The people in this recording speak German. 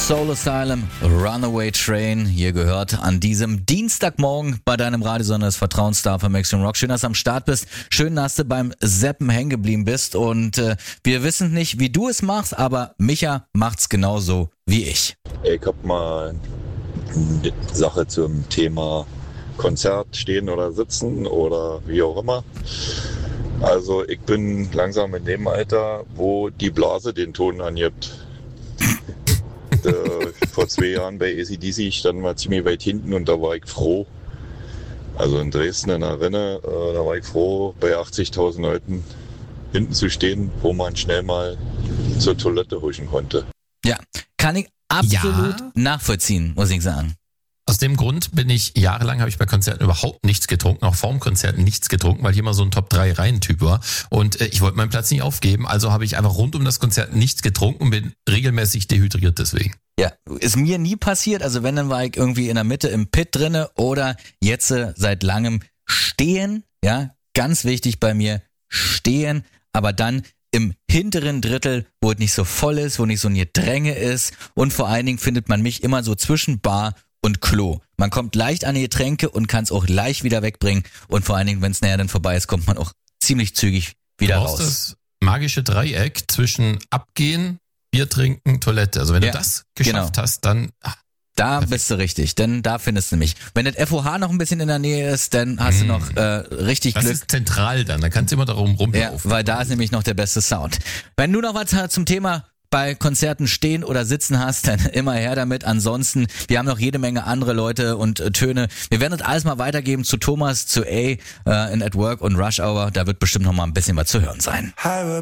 Soul Asylum, Runaway Train, hier gehört an diesem Dienstagmorgen bei deinem Radiosender des Vertrauens Star für Maximum Rock. Schön, dass du am Start bist. Schön, dass du beim Seppen hängen geblieben bist. Und wir wissen nicht, wie du es machst, aber Micha macht's genauso wie ich. Ich hab mal eine Sache zum Thema Konzert, stehen oder sitzen oder wie auch immer. Also ich bin langsam in dem Alter, wo die Blase den Ton angibt. Vor 2 Jahren bei AC/DC standen wir ziemlich weit hinten und da war ich froh. Also in Dresden in der Rinne, da war ich froh, bei 80.000 Leuten hinten zu stehen, wo man schnell mal zur Toilette huschen konnte. Ja, kann ich absolut nachvollziehen, muss ich sagen. Aus dem Grund habe ich bei Konzerten überhaupt nichts getrunken, auch vorm Konzert nichts getrunken, weil ich immer so ein Top-3-Reihen-Typ war. Und ich wollte meinen Platz nicht aufgeben, also habe ich einfach rund um das Konzert nichts getrunken und bin regelmäßig dehydriert deswegen. Ja, ist mir nie passiert, also wenn, dann war ich irgendwie in der Mitte im Pit drinne oder jetzt seit langem stehen, ja, ganz wichtig bei mir, stehen, aber dann im hinteren Drittel, wo es nicht so voll ist, wo nicht so eine Gedränge ist und vor allen Dingen findet man mich immer so zwischen Bar und Klo. Man kommt leicht an die Getränke und kann es auch leicht wieder wegbringen und vor allen Dingen, wenn es näher dann vorbei ist, kommt man auch ziemlich zügig wieder raus. Du brauchst das magische Dreieck zwischen Abgehen, Bier trinken, Toilette. Also wenn du das geschafft hast, dann... Da perfekt. bist du richtig, denn da findest du mich. Wenn das FOH noch ein bisschen in der Nähe ist, dann hast du noch richtig das Glück. Das ist zentral dann kannst du immer darum rumlaufen. Ja, weil da ist nämlich noch der beste Sound. Wenn du noch was zum Thema bei Konzerten stehen oder sitzen hast, dann immer her damit. Ansonsten, wir haben noch jede Menge andere Leute und Töne. Wir werden das alles mal weitergeben zu Thomas, zu A in At Work und Rush Hour. Da wird bestimmt noch mal ein bisschen was zu hören sein.